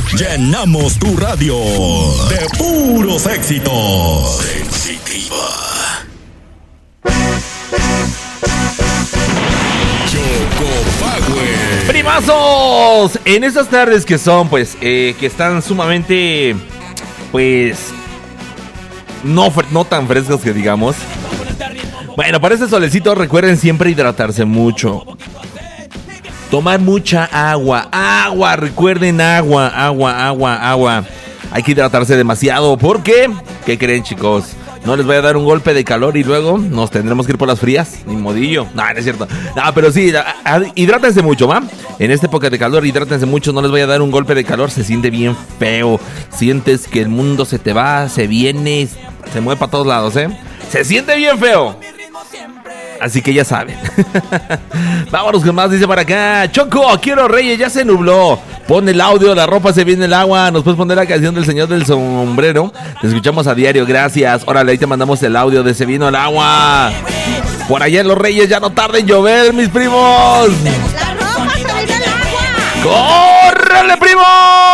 llenamos tu radio de puros éxitos. Sensitiva. Chocopower. Primazos, en estas tardes que son, pues, que están sumamente, pues, no tan frescas que digamos. Bueno, para este solecito recuerden siempre hidratarse mucho. Tomar mucha agua, recuerden agua. Hay que hidratarse demasiado, ¿por qué? ¿Qué creen, chicos? No les vaya a dar un golpe de calor y luego nos tendremos que ir por las frías, ni modillo. No es cierto. No, pero sí, hidrátense mucho, ¿va? En esta época de calor, hidrátense mucho, no les vaya a dar un golpe de calor, se siente bien feo. Sientes que el mundo se te va, se viene, se mueve para todos lados, ¿eh? Se siente bien feo. Así que ya saben. Vámonos con más, dice para acá. Choco, quiero Reyes, ya se nubló. Pon el audio, la ropa se viene el agua. Nos puedes poner la canción del señor del sombrero. Te escuchamos a diario, gracias. Órale, ahí te mandamos el audio de Se vino el agua. Por allá en los Reyes ya no tarda en llover, mis primos. La ropa se viene el agua. ¡Córrele, primos!